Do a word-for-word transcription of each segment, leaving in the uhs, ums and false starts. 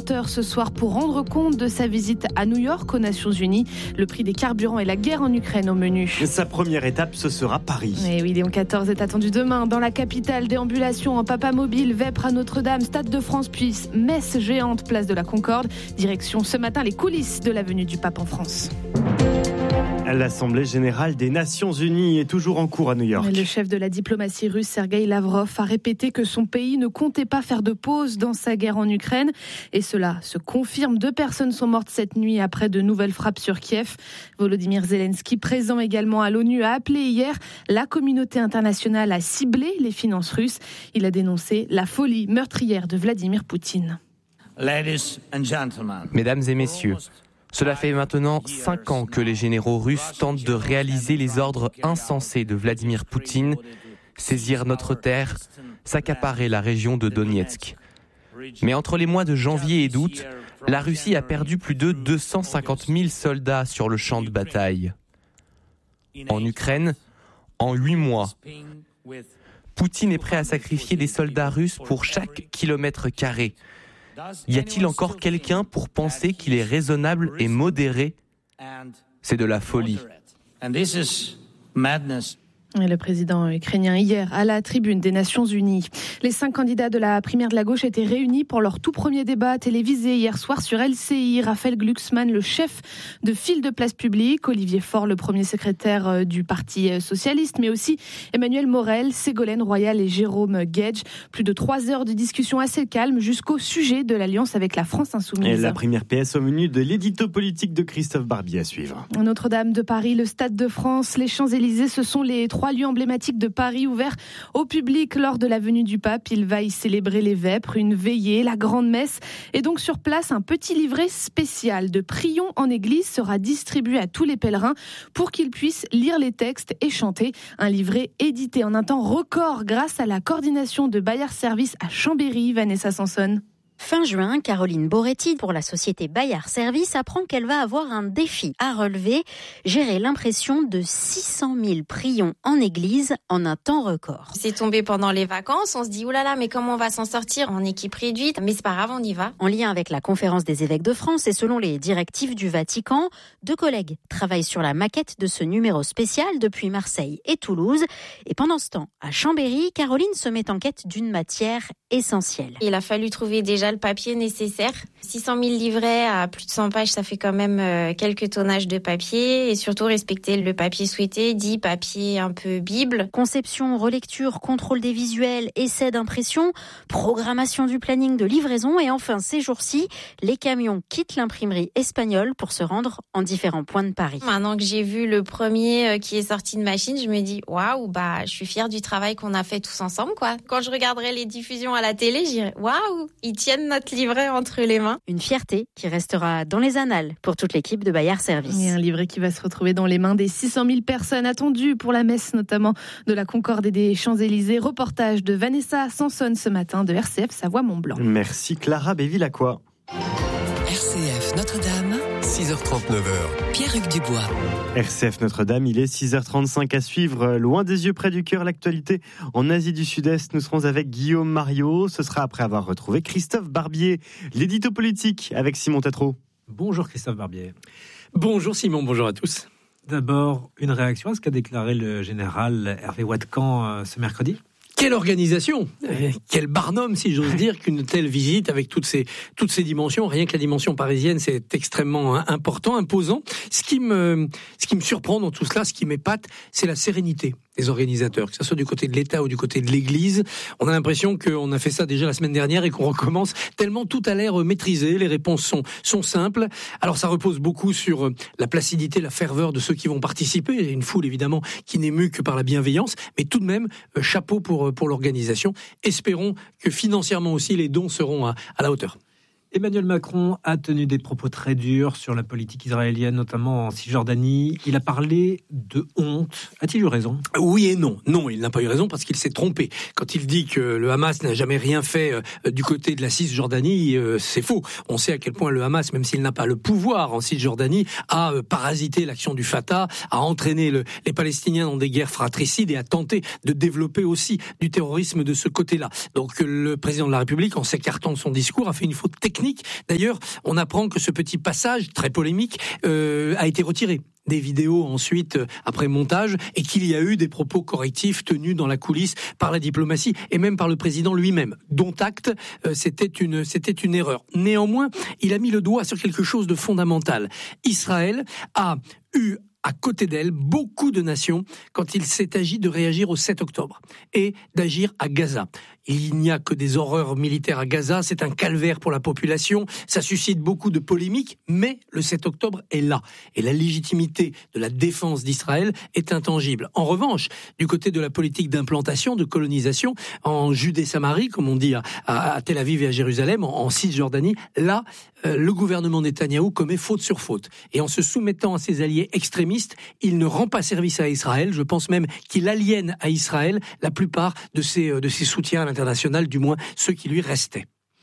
vingt heures ce soir pour rendre compte de sa visite à New York aux Nations Unies. Le prix des carburants et la guerre en Ukraine au menu. Sa première étape, ce sera Paris. Et oui, Léon quatorze est attendu demain dans la capitale. Déambulation en Papa Mobile, Vêpres à Notre-Dame, Stade de France, puis messe géante, place de la Concorde. Direction ce matin les coulisses de la venue du pape en France. L'Assemblée générale des Nations Unies est toujours en cours à New York. Le chef de la diplomatie russe, Sergueï Lavrov, a répété que son pays ne comptait pas faire de pause dans sa guerre en Ukraine. Et cela se confirme. Deux personnes sont mortes cette nuit après de nouvelles frappes sur Kiev. Volodymyr Zelensky, présent également à l'ONU, a appelé hier la communauté internationale à cibler les finances russes. Il a dénoncé la folie meurtrière de Vladimir Poutine. Mesdames et messieurs, cela fait maintenant cinq ans que les généraux russes tentent de réaliser les ordres insensés de Vladimir Poutine, saisir notre terre, s'accaparer la région de Donetsk. Mais entre les mois de janvier et d'août, la Russie a perdu plus de deux cent cinquante mille soldats sur le champ de bataille. En Ukraine, en huit mois, Poutine est prêt à sacrifier des soldats russes pour chaque kilomètre carré. Y a-t-il encore quelqu'un pour penser qu'il est raisonnable et modéré ? C'est de la folie. Et le président ukrainien hier à la tribune des Nations Unies. Les cinq candidats de la primaire de la gauche étaient réunis pour leur tout premier débat télévisé hier soir sur L C I. Raphaël Glucksmann, le chef de file de Place Publique, Olivier Faure, le premier secrétaire du Parti socialiste, mais aussi Emmanuel Morel, Ségolène Royal et Jérôme Guedj. Plus de trois heures de discussion assez calme jusqu'au sujet de l'alliance avec la France insoumise. Et la première P S au menu de l'édito politique de Christophe Barbier à suivre. Notre-Dame de Paris, le Stade de France, les Champs-Élysées, ce sont les trois Trois lieux emblématiques de Paris ouverts au public lors de la venue du pape. Il va y célébrer les vêpres, une veillée, la grande messe. Et donc sur place, un petit livret spécial de Prions en église sera distribué à tous les pèlerins pour qu'ils puissent lire les textes et chanter. Un livret édité en un temps record grâce à la coordination de Bayard Service à Chambéry. Vanessa Sanson. Fin juin, Caroline Boretti, pour la société Bayard Service, apprend qu'elle va avoir un défi à relever, gérer l'impression de six cent mille prions en église en un temps record. C'est tombé pendant les vacances, on se dit oulala, mais comment on va s'en sortir en équipe réduite ? Mais c'est pas grave, on y va. En lien avec la conférence des évêques de France et selon les directives du Vatican, deux collègues travaillent sur la maquette de ce numéro spécial depuis Marseille et Toulouse. Et pendant ce temps, à Chambéry, Caroline se met en quête d'une matière essentielle. Il a fallu trouver déjà le papier nécessaire. six cent mille livrets à plus de cent pages, ça fait quand même euh, quelques tonnages de papier et surtout respecter le papier souhaité, dit papier un peu Bible. Conception, relecture, contrôle des visuels, essai d'impression, programmation du planning de livraison et enfin ces jours-ci, les camions quittent l'imprimerie espagnole pour se rendre en différents points de Paris. Maintenant que j'ai vu le premier euh, qui est sorti de machine, je me dis waouh, bah je suis fière du travail qu'on a fait tous ensemble quoi. Quand je regarderai les diffusions à la télé, je dirais waouh, ils tiennent notre livret entre les mains. Une fierté qui restera dans les annales pour toute l'équipe de Bayard Service. Et un livret qui va se retrouver dans les mains des six cent mille personnes attendues pour la messe notamment de la Concorde et des Champs-Élysées. Reportage de Vanessa Sanson ce matin de R C F Savoie-Mont-Blanc. Merci Clara Béville-Lacroix. R C F Notre-Dame, six heures trente-neuf. Pierre-Hugues Dubois. R C F Notre-Dame, il est six heures trente-cinq à suivre. Loin des yeux, près du cœur, l'actualité en Asie du Sud-Est. Nous serons avec Guillaume Mariot. Ce sera après avoir retrouvé Christophe Barbier, l'édito politique avec Simon Tétrault. Bonjour Christophe Barbier. Bonjour Simon, bonjour à tous. D'abord, une réaction à ce qu'a déclaré le général Hervé Ouatkan euh, ce mercredi ? Quelle organisation, quel barnum si j'ose dire qu'une telle visite avec toutes ces toutes ces dimensions. Rien que la dimension parisienne, c'est extrêmement important, imposant. Ce qui me ce qui me surprend dans tout cela, ce qui m'épate, c'est la sérénité des organisateurs, que ce soit du côté de l'État ou du côté de l'Église. On a l'impression qu'on a fait ça déjà la semaine dernière et qu'on recommence tellement tout a l'air maîtrisé. Les réponses sont sont simples. Alors ça repose beaucoup sur la placidité, la ferveur de ceux qui vont participer. Il y a une foule évidemment qui n'est mue que par la bienveillance, mais tout de même chapeau pour pour l'organisation. Espérons que financièrement aussi, les dons seront à, à la hauteur. Emmanuel Macron a tenu des propos très durs sur la politique israélienne, notamment en Cisjordanie. Il a parlé de honte. A-t-il eu raison ? Oui et non. Non, il n'a pas eu raison parce qu'il s'est trompé. Quand il dit que le Hamas n'a jamais rien fait euh, du côté de la Cisjordanie, euh, c'est faux. On sait à quel point le Hamas, même s'il n'a pas le pouvoir en Cisjordanie, a euh, parasité l'action du Fatah, a entraîné le, les Palestiniens dans des guerres fratricides et a tenté de développer aussi du terrorisme de ce côté-là. Donc le président de la République, en s'écartant de son discours, a fait une faute technique technique. D'ailleurs, on apprend que ce petit passage très polémique euh, a été retiré des vidéos ensuite euh, après montage et qu'il y a eu des propos correctifs tenus dans la coulisse par la diplomatie et même par le président lui-même. Dont acte, euh, c'était une c'était une erreur. Néanmoins, il a mis le doigt sur quelque chose de fondamental. Israël a eu à côté d'elle beaucoup de nations quand il s'est agi de réagir au sept octobre et d'agir à Gaza. Il n'y a que des horreurs militaires à Gaza, c'est un calvaire pour la population, ça suscite beaucoup de polémiques, mais le sept octobre est là. Et la légitimité de la défense d'Israël est intangible. En revanche, du côté de la politique d'implantation, de colonisation, en Judée-Samarie, comme on dit à, à, à Tel Aviv et à Jérusalem, en, en Cisjordanie, là, euh, le gouvernement Netanyahou commet faute sur faute. Et en se soumettant à ses alliés extrémistes, il ne rend pas service à Israël. Je pense même qu'il aliène à Israël la plupart de ses, de ses soutiens à l'international, du moins ceux qui lui restaient.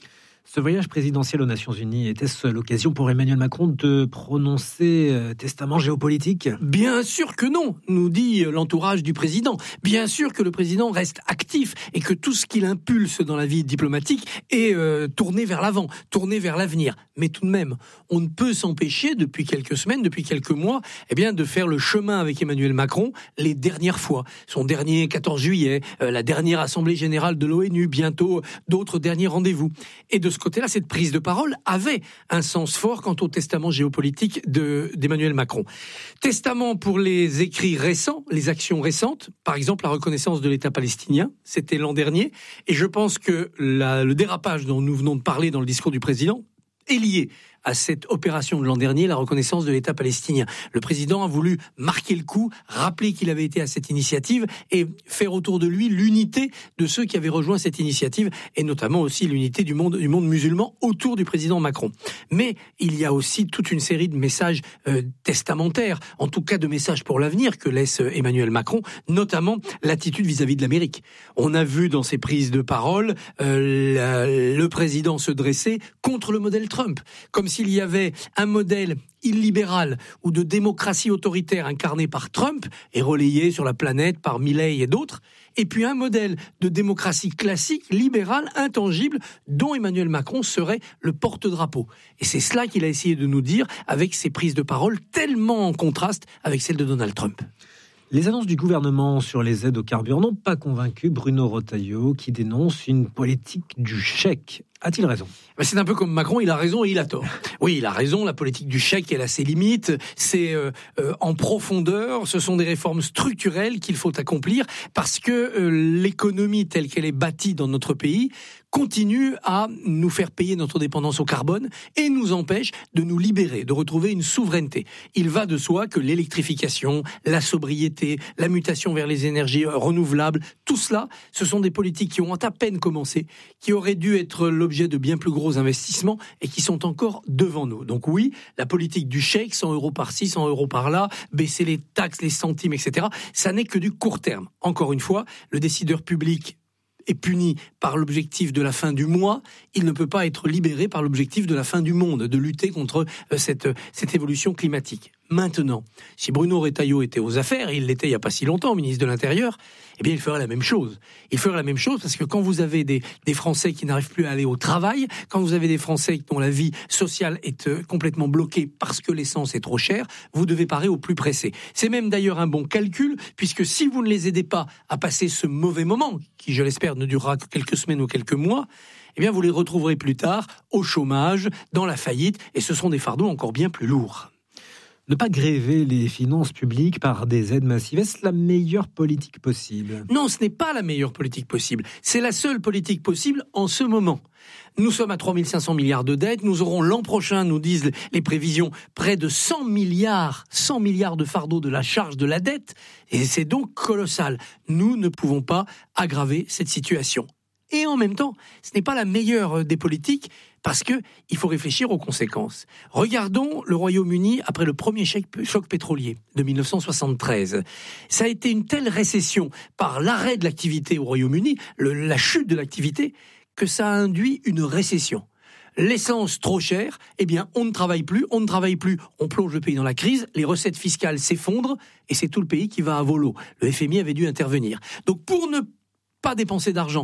Ce voyage présidentiel aux Nations Unies, était-ce l'occasion pour Emmanuel Macron de prononcer euh, testament géopolitique ? Bien sûr que non, nous dit l'entourage du président. Bien sûr que le président reste actif et que tout ce qu'il impulse dans la vie diplomatique est euh, tourné vers l'avant, tourné vers l'avenir. Mais tout de même, on ne peut s'empêcher depuis quelques semaines, depuis quelques mois, eh bien, de faire le chemin avec Emmanuel Macron les dernières fois. Son dernier quatorze juillet, euh, la dernière Assemblée Générale de l'ONU, bientôt d'autres derniers rendez-vous. Et de ce côté-là, cette prise de parole avait un sens fort quant au testament géopolitique de, d'Emmanuel Macron. Testament pour les écrits récents, les actions récentes, par exemple la reconnaissance de l'État palestinien, c'était l'an dernier, et je pense que la, le dérapage dont nous venons de parler dans le discours du président est lié à cette opération de l'an dernier, la reconnaissance de l'État palestinien. Le président a voulu marquer le coup, rappeler qu'il avait été à cette initiative et faire autour de lui l'unité de ceux qui avaient rejoint cette initiative et notamment aussi l'unité du monde, du monde musulman autour du président Macron. Mais il y a aussi toute une série de messages euh, testamentaires, en tout cas de messages pour l'avenir que laisse Emmanuel Macron, notamment l'attitude vis-à-vis de l'Amérique. On a vu dans ses prises de parole euh, la, le président se dresser contre le modèle Trump, comme s'il y avait un modèle illibéral ou de démocratie autoritaire incarné par Trump et relayé sur la planète par Milei et d'autres, et puis un modèle de démocratie classique, libérale, intangible, dont Emmanuel Macron serait le porte-drapeau. Et c'est cela qu'il a essayé de nous dire avec ses prises de parole tellement en contraste avec celles de Donald Trump. Les annonces du gouvernement sur les aides au carburant n'ont pas convaincu Bruno Retailleau, qui dénonce une politique du chèque. A-t-il raison ? C'est un peu comme Macron, il a raison et il a tort. Oui, il a raison, la politique du chèque, elle a ses limites, c'est euh, euh, en profondeur, ce sont des réformes structurelles qu'il faut accomplir parce que euh, l'économie telle qu'elle est bâtie dans notre pays continue à nous faire payer notre dépendance au carbone et nous empêche de nous libérer, de retrouver une souveraineté. Il va de soi que l'électrification, la sobriété, la mutation vers les énergies renouvelables, tout cela, ce sont des politiques qui ont à peine commencé, qui auraient dû être l'objet de bien plus gros investissements et qui sont encore devant nous. Donc oui, la politique du chèque, cent euros par-ci, cent euros par-là, baisser les taxes, les centimes, et cetera, ça n'est que du court terme. Encore une fois, le décideur public est puni par l'objectif de la fin du mois, il ne peut pas être libéré par l'objectif de la fin du monde, de lutter contre cette, cette évolution climatique. Maintenant, si Bruno Retailleau était aux affaires, et il l'était il n'y a pas si longtemps, ministre de l'Intérieur, eh bien il ferait la même chose. Il ferait la même chose parce que quand vous avez des, des Français qui n'arrivent plus à aller au travail, quand vous avez des Français dont la vie sociale est euh, complètement bloquée parce que l'essence est trop chère, vous devez parer au plus pressé. C'est même d'ailleurs un bon calcul, puisque si vous ne les aidez pas à passer ce mauvais moment, qui je l'espère ne durera que quelques semaines ou quelques mois, eh bien vous les retrouverez plus tard au chômage, dans la faillite, et ce sont des fardeaux encore bien plus lourds. Ne pas gréver les finances publiques par des aides massives, est-ce la meilleure politique possible ? Non, ce n'est pas la meilleure politique possible. C'est la seule politique possible en ce moment. Nous sommes à trois mille cinq cents milliards de dettes. Nous aurons l'an prochain, nous disent les prévisions, près de cent milliards, cent milliards de fardeaux de la charge de la dette. Et c'est donc colossal. Nous ne pouvons pas aggraver cette situation. Et en même temps, ce n'est pas la meilleure des politiques parce que il faut réfléchir aux conséquences. Regardons le Royaume-Uni après le premier choc pétrolier de dix-neuf cent soixante-treize. Ça a été une telle récession par l'arrêt de l'activité au Royaume-Uni, le, la chute de l'activité, que ça a induit une récession. L'essence trop chère, eh bien on ne travaille plus, on ne travaille plus, on plonge le pays dans la crise, les recettes fiscales s'effondrent et c'est tout le pays qui va à volo. Le F M I avait dû intervenir. Donc pour ne pas dépenser d'argent,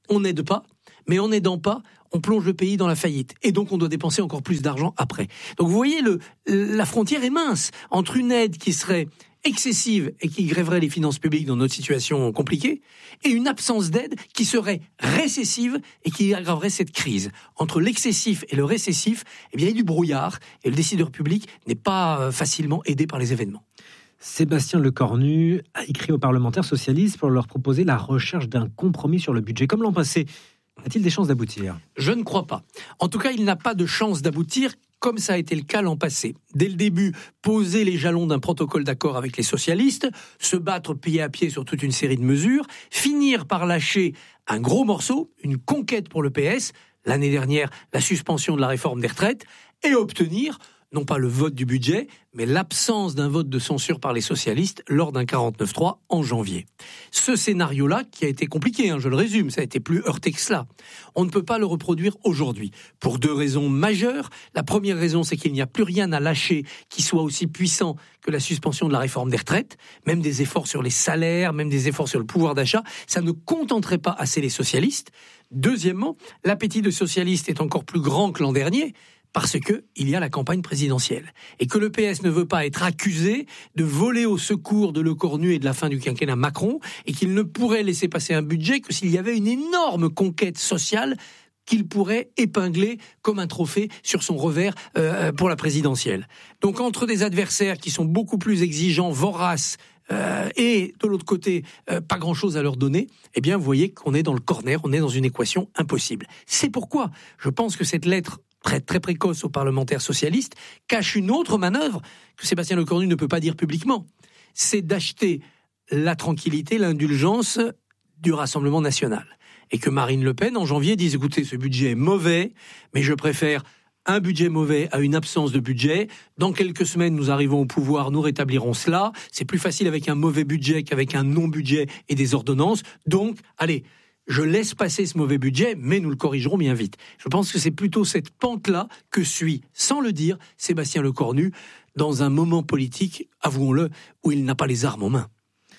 on n'aide pas, mais en n'aidant pas, on plonge le pays dans la faillite. Et donc, on doit dépenser encore plus d'argent après. Donc, vous voyez, le, la frontière est mince entre une aide qui serait excessive et qui grèverait les finances publiques dans notre situation compliquée, et une absence d'aide qui serait récessive et qui aggraverait cette crise. Entre l'excessif et le récessif, eh bien, il y a du brouillard, et le décideur public n'est pas facilement aidé par les événements. Sébastien Lecornu a écrit aux parlementaires socialistes pour leur proposer la recherche d'un compromis sur le budget. Comme l'an passé, a-t-il des chances d'aboutir ? Je ne crois pas. En tout cas, il n'a pas de chance d'aboutir, comme ça a été le cas l'an passé. Dès le début, poser les jalons d'un protocole d'accord avec les socialistes, se battre pied à pied sur toute une série de mesures, finir par lâcher un gros morceau, une conquête pour le P S, l'année dernière, la suspension de la réforme des retraites, et obtenir non pas le vote du budget, mais l'absence d'un vote de censure par les socialistes lors d'un quarante-neuf trois en janvier. Ce scénario-là, qui a été compliqué, hein, je le résume, ça a été plus heurté que cela, on ne peut pas le reproduire aujourd'hui, pour deux raisons majeures. La première raison, c'est qu'il n'y a plus rien à lâcher qui soit aussi puissant que la suspension de la réforme des retraites, même des efforts sur les salaires, même des efforts sur le pouvoir d'achat, ça ne contenterait pas assez les socialistes. Deuxièmement, l'appétit des socialistes est encore plus grand que l'an dernier, parce que il y a la campagne présidentielle et que le P S ne veut pas être accusé de voler au secours de Lecornu et de la fin du quinquennat Macron, et qu'il ne pourrait laisser passer un budget que s'il y avait une énorme conquête sociale qu'il pourrait épingler comme un trophée sur son revers euh, pour la présidentielle. Donc entre des adversaires qui sont beaucoup plus exigeants, voraces, Euh, et de l'autre côté, euh, pas grand-chose à leur donner, eh bien, vous voyez qu'on est dans le corner, on est dans une équation impossible. C'est pourquoi je pense que cette lettre très, très précoce aux parlementaires socialistes cache une autre manœuvre que Sébastien Lecornu ne peut pas dire publiquement. C'est d'acheter la tranquillité, l'indulgence du Rassemblement national. Et que Marine Le Pen, en janvier, dise, écoutez, ce budget est mauvais, mais je préfère un budget mauvais à une absence de budget. Dans quelques semaines, nous arrivons au pouvoir, nous rétablirons cela. C'est plus facile avec un mauvais budget qu'avec un non-budget et des ordonnances. Donc, allez, je laisse passer ce mauvais budget, mais nous le corrigerons bien vite. Je pense que c'est plutôt cette pente-là que suit, sans le dire, Sébastien Lecornu, dans un moment politique, avouons-le, où il n'a pas les armes en main.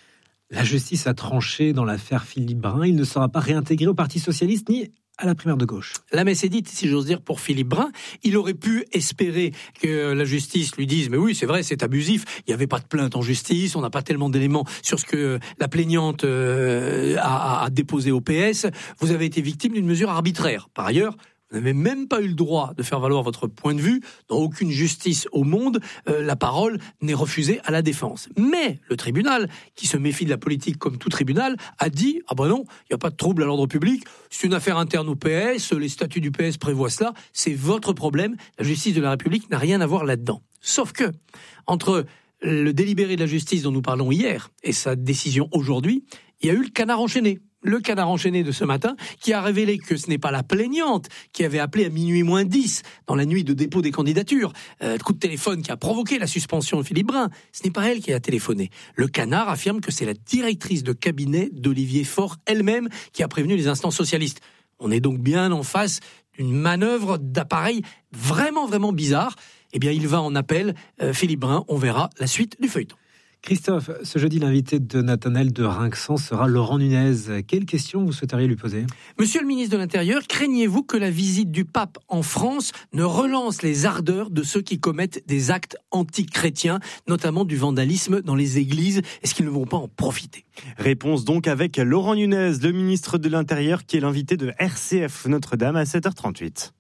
La justice a tranché dans l'affaire Philippe Brun. Il ne sera pas réintégré au Parti socialiste ni à la primaire de gauche. La messe est dite, si j'ose dire, pour Philippe Brun. Il aurait pu espérer que la justice lui dise « Mais oui, c'est vrai, c'est abusif. Il n'y avait pas de plainte en justice. On n'a pas tellement d'éléments sur ce que la plaignante euh, a, a déposé au P S. Vous avez été victime d'une mesure arbitraire. » Par ailleurs, vous n'avez même pas eu le droit de faire valoir votre point de vue. Dans aucune justice au monde, euh, la parole n'est refusée à la défense. Mais le tribunal, qui se méfie de la politique comme tout tribunal, a dit « Ah ben non, il n'y a pas de trouble à l'ordre public. C'est une affaire interne au P S. Les statuts du P S prévoient cela. C'est votre problème. La justice de la République n'a rien à voir là-dedans. » Sauf que, entre le délibéré de la justice dont nous parlons hier et sa décision aujourd'hui, il y a eu le canard enchaîné. Le canard enchaîné de ce matin, qui a révélé que ce n'est pas la plaignante qui avait appelé à minuit moins dix, dans la nuit de dépôt des candidatures, euh, coup de téléphone qui a provoqué la suspension de Philippe Brun. Ce n'est pas elle qui a téléphoné. Le canard affirme que c'est la directrice de cabinet d'Olivier Faure elle-même qui a prévenu les instances socialistes. On est donc bien en face d'une manœuvre d'appareil vraiment, vraiment bizarre. Eh bien, il va en appel, euh, Philippe Brun. On verra la suite du feuilleton. Christophe, ce jeudi, l'invité de Nathanaël de Rinxan sera Laurent Nunez. Quelles questions vous souhaiteriez lui poser ? Monsieur le ministre de l'Intérieur, craignez-vous que la visite du pape en France ne relance les ardeurs de ceux qui commettent des actes antichrétiens, notamment du vandalisme dans les églises ? Est-ce qu'ils ne vont pas en profiter ? Réponse donc avec Laurent Nunez, le ministre de l'Intérieur, qui est l'invité de R C F Notre-Dame à sept heures trente-huit.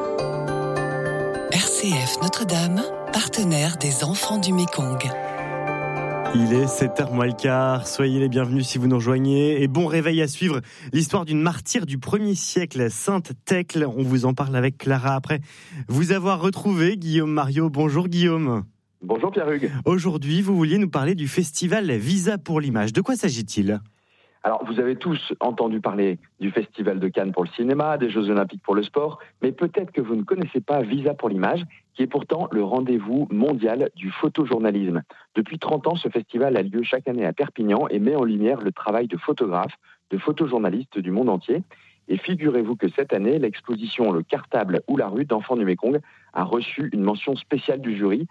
R C F Notre-Dame, partenaire des enfants du Mékong. Il est sept heures moins le quart, soyez les bienvenus si vous nous rejoignez. Et bon réveil à suivre, l'histoire d'une martyre du premier siècle, Sainte Thècle. On vous en parle avec Clara après vous avoir retrouvé, Guillaume Mariot. Bonjour Guillaume. Bonjour Pierre-Hugues. Aujourd'hui, vous vouliez nous parler du festival Visa pour l'image. De quoi s'agit-il ? Alors, vous avez tous entendu parler du Festival de Cannes pour le cinéma, des Jeux Olympiques pour le sport, mais peut-être que vous ne connaissez pas Visa pour l'image, qui est pourtant le rendez-vous mondial du photojournalisme. Depuis trente ans, ce festival a lieu chaque année à Perpignan et met en lumière le travail de photographes, de photojournalistes du monde entier. Et figurez-vous que cette année, l'exposition Le Cartable ou la rue d'enfants du Mékong a reçu une mention spéciale du jury.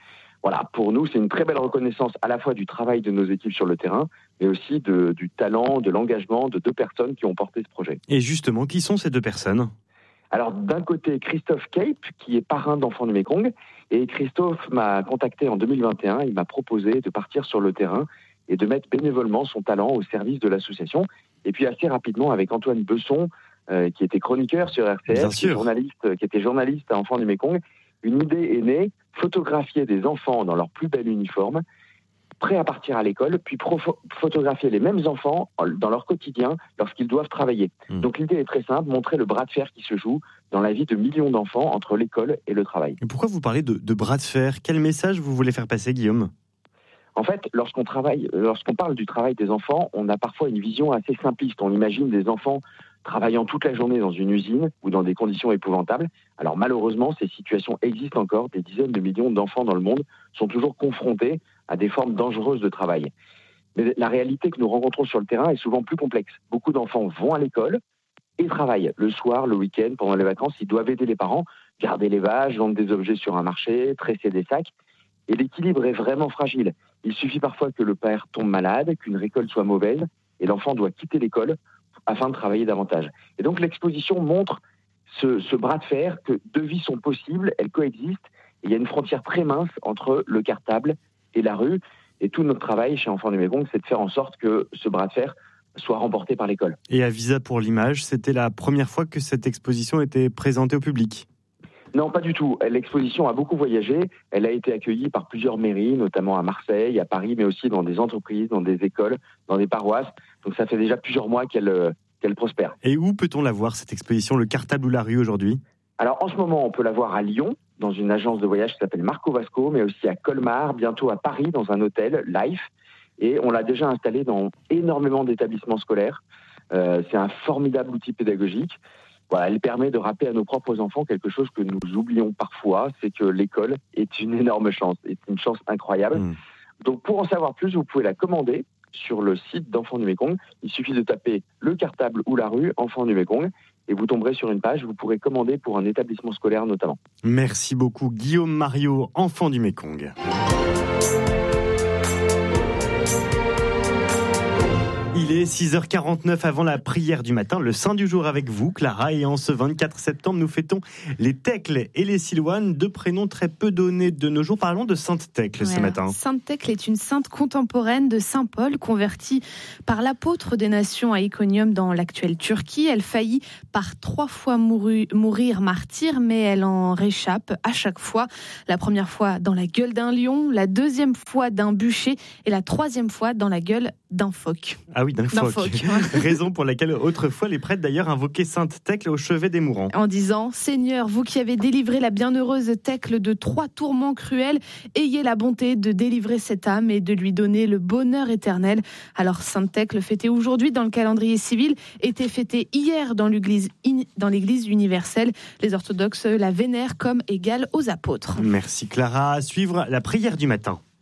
voilà, pour nous, c'est une très belle reconnaissance à la fois du travail de nos équipes sur le terrain, mais aussi de, du talent, de l'engagement de deux personnes qui ont porté ce projet. Et justement, qui sont ces deux personnes ? Alors, d'un côté, Christophe Cape, qui est parrain d'Enfants du Mékong, et Christophe m'a contacté en deux mille vingt et un, il m'a proposé de partir sur le terrain et de mettre bénévolement son talent au service de l'association. Et puis assez rapidement, avec Antoine Besson, euh, qui était chroniqueur sur R C F, qui, journaliste, qui était journaliste à Enfants du Mékong, une idée est née, photographier des enfants dans leur plus bel uniforme, prêts à partir à l'école, puis pro- photographier les mêmes enfants dans leur quotidien lorsqu'ils doivent travailler. Mmh. Donc l'idée est très simple, montrer le bras de fer qui se joue dans la vie de millions d'enfants entre l'école et le travail. Et pourquoi vous parlez de, de bras de fer ? Quel message vous voulez faire passer, Guillaume ? En fait, lorsqu'on travaille, lorsqu'on parle du travail des enfants, on a parfois une vision assez simpliste. On imagine des enfants travaillant toute la journée dans une usine ou dans des conditions épouvantables. Alors malheureusement, ces situations existent encore. Des dizaines de millions d'enfants dans le monde sont toujours confrontés à des formes dangereuses de travail. Mais la réalité que nous rencontrons sur le terrain est souvent plus complexe. Beaucoup d'enfants vont à l'école et travaillent. Le soir, le week-end, pendant les vacances, ils doivent aider les parents, garder les vaches, vendre des objets sur un marché, tresser des sacs. Et l'équilibre est vraiment fragile. Il suffit parfois que le père tombe malade, qu'une récolte soit mauvaise, et l'enfant doit quitter l'école afin de travailler davantage. Et donc l'exposition montre ce, ce bras de fer, que deux vies sont possibles, elles coexistent, et il y a une frontière très mince entre le cartable et la rue. Et tout notre travail chez Enfants du Mékong, c'est de faire en sorte que ce bras de fer soit remporté par l'école. Et à Visa pour l'image, c'était la première fois que cette exposition était présentée au public ? Non, pas du tout. L'exposition a beaucoup voyagé. Elle a été accueillie par plusieurs mairies, notamment à Marseille, à Paris, mais aussi dans des entreprises, dans des écoles, dans des paroisses. Donc ça fait déjà plusieurs mois qu'elle, qu'elle prospère. Et où peut-on la voir, cette exposition, le cartable ou la rue aujourd'hui ? Alors en ce moment, on peut la voir à Lyon, dans une agence de voyage qui s'appelle Marco Vasco, mais aussi à Colmar, bientôt à Paris, dans un hôtel, Life. Et on l'a déjà installée dans énormément d'établissements scolaires. Euh, c'est un formidable outil pédagogique. Voilà, elle permet de rappeler à nos propres enfants quelque chose que nous oublions parfois, c'est que l'école est une énorme chance, est une chance incroyable. Mmh. Donc pour en savoir plus, vous pouvez la commander sur le site d'Enfants du Mékong. Il suffit de taper le cartable ou la rue Enfants du Mékong et vous tomberez sur une page, vous pourrez commander pour un établissement scolaire notamment. Merci beaucoup Guillaume Mariot, Enfants du Mékong. Il est six heures quarante-neuf avant la prière du matin, le saint du jour avec vous, Clara. Et en ce vingt-quatre septembre, nous fêtons les Thècle et les Silouanes, deux prénoms très peu donnés de nos jours. Parlons de Sainte Thècle ouais, ce matin. Sainte Thècle est une sainte contemporaine de Saint Paul, convertie par l'apôtre des nations à Iconium dans l'actuelle Turquie. Elle faillit par trois fois mouru, mourir martyre, mais elle en réchappe à chaque fois. La première fois dans la gueule d'un lion, la deuxième fois d'un bûcher et la troisième fois dans la gueule d'un phoque. Ah oui, d'un, d'un phoque. phoque. Raison pour laquelle autrefois les prêtres d'ailleurs invoquaient Sainte Thècle au chevet des mourants. En disant « Seigneur, vous qui avez délivré la bienheureuse Thècle de trois tourments cruels, ayez la bonté de délivrer cette âme et de lui donner le bonheur éternel. » Alors Sainte Thècle, fêtée aujourd'hui dans le calendrier civil, était fêtée hier dans l'église, in, dans l'église universelle. Les orthodoxes la vénèrent comme égale aux apôtres. Merci Clara. À suivre la prière du matin.